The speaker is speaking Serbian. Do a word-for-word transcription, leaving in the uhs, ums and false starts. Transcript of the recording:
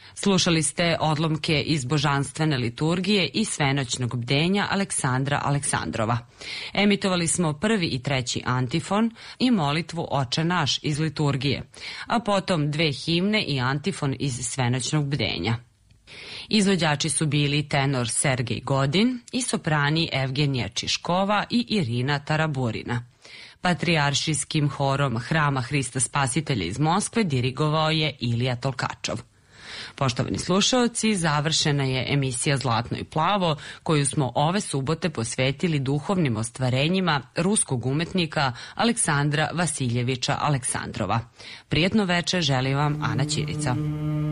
Slušali ste odlomke iz božanstvene liturgije i svenoćnog bdenja Aleksandra Aleksandrova. Emitovali smo prvi i treći antifon i molitvu Oče naš iz liturgije, a potom dve himne i antifon iz svenoćnog bdenja. Izvođači su bili tenor Sergej Godin i soprani Evgenija Čiškova i Irina Taraburina. Patrijaršijskim horom Hrama Hrista Spasitelja iz Moskve dirigovao je Ilija Tolkačov. Poštovani slušaoci, završena je emisija Zlatno i plavo, koju smo ove subote posvetili duhovnim ostvarenjima ruskog umetnika Aleksandra Vasiljeviča Aleksandrova. Prijetno veče želim vam Ana Ćirica.